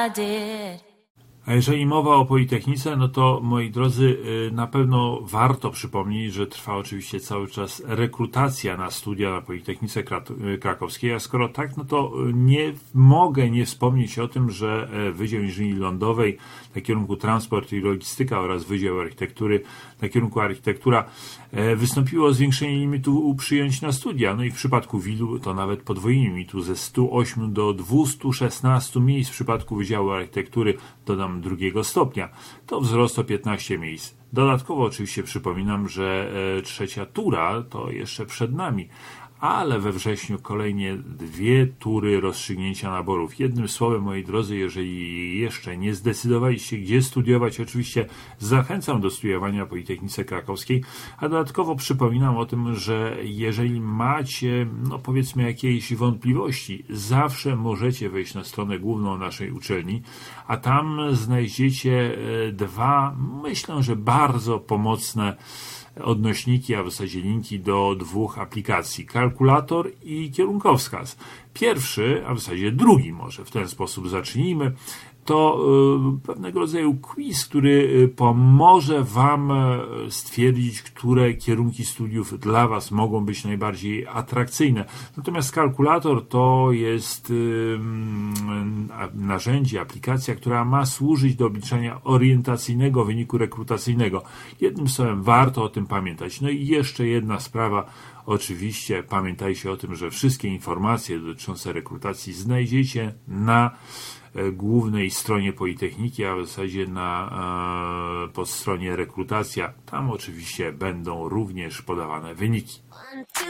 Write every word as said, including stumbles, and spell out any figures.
A jeżeli mowa o Politechnice, no to moi drodzy, na pewno warto przypomnieć, że trwa oczywiście cały czas rekrutacja na studia na Politechnice Krakowskiej, a skoro tak, no to nie mogę nie wspomnieć o tym, że Wydział Inżynierii Lądowej na kierunku transport i logistyka oraz Wydział Architektury na kierunku architektura wystąpiło o zwiększenie limitu przyjęć na studia. No i w przypadku W I L-u to nawet podwojenie limitu ze stu ośmiu do dwustu szesnastu miejsc. W przypadku Wydziału Architektury dodam drugiego stopnia. To wzrost o piętnaście miejsc. Dodatkowo oczywiście przypominam, że e, trzecia tura to jeszcze przed nami, ale we wrześniu kolejnie dwie tury rozstrzygnięcia naborów. Jednym słowem, moi drodzy, jeżeli jeszcze nie zdecydowaliście, gdzie studiować, oczywiście zachęcam do studiowania w Politechnice Krakowskiej, a dodatkowo przypominam o tym, że jeżeli macie, no powiedzmy, jakieś wątpliwości, zawsze możecie wejść na stronę główną naszej uczelni, a tam znajdziecie dwa, myślę, że bardzo pomocne odnośniki, a w zasadzie linki do dwóch aplikacji, kalkulator i kierunkowskaz. Pierwszy, a w zasadzie drugi, może w ten sposób zacznijmy, to y, pewnego rodzaju quiz, który pomoże Wam stwierdzić, które kierunki studiów dla Was mogą być najbardziej atrakcyjne. Natomiast kalkulator to jest y, narzędzie, aplikacja, która ma służyć do obliczania orientacyjnego wyniku rekrutacyjnego. Jednym słowem, warto o tym pamiętać. No i jeszcze jedna sprawa. Oczywiście pamiętajcie o tym, że wszystkie informacje dotyczące rekrutacji znajdziecie na głównej stronie Politechniki, a w zasadzie na e, podstronie rekrutacja. Tam oczywiście będą również podawane wyniki.